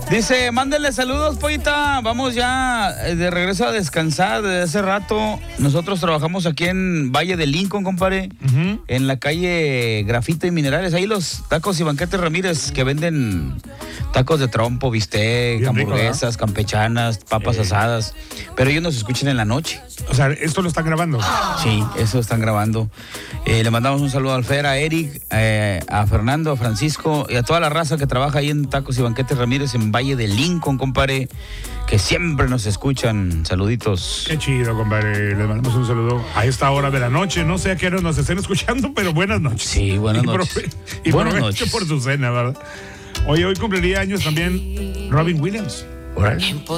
Dice, mándenle saludos, Pollita. Vamos ya de regreso a descansar desde hace rato. Nosotros trabajamos aquí en Valle de Lincoln, compadre. En la calle Grafito y Minerales. Ahí los tacos y banquetes Ramírez que venden tacos de trompo, bistec, Bien hamburguesas, rico, campechanas, papas asadas. Pero ellos nos escuchan en la noche. O sea, esto lo están grabando. Sí, eso están grabando. Le mandamos un saludo al Fer, a Eric, a Fernando, a Francisco y a toda la raza que trabaja ahí en Tacos y Banquetes Ramírez en Valle de Lincoln, compadre, que siempre nos escuchan. Saluditos. Qué chido, compadre. Les mandamos un saludo a esta hora de la noche. No sé a qué hora nos estén escuchando, pero buenas noches. Sí, buenas noches. Y Buenas provecho noches. por su cena, ¿verdad? Oye, hoy cumpliría años también Robin Williams. Órale.